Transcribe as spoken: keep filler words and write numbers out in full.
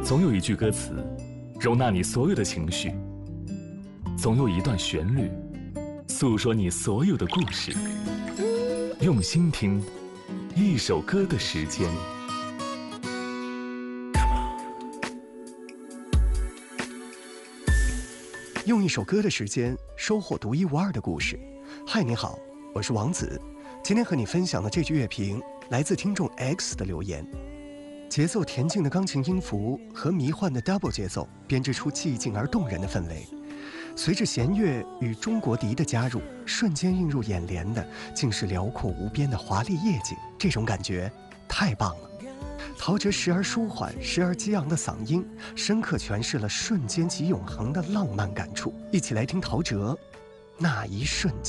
总有一句歌词，容纳你所有的情绪；总有一段旋律，诉说你所有的故事。用心听，一首歌的时间。 用一首歌的时间，收获独一无二的故事。嗨，你好，我是王子。今天和你分享的这句乐评来自听众 X 的留言。节奏恬静的钢琴音符和迷幻的 double 节奏编织出寂静而动人的氛围，随着弦乐与中国笛的加入，瞬间映入眼帘的竟是辽阔无边的华丽夜景。这种感觉太棒了。陶喆时而舒缓时而激昂的嗓音，深刻诠释了瞬间即永恒的浪漫感触。一起来听陶喆那一瞬间。